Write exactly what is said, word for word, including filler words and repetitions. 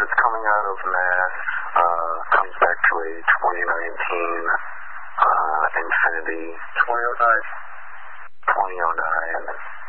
that's coming out of Mass uh, comes back to a twenty nineteen uh, Infiniti twenty oh nine. twenty oh nine.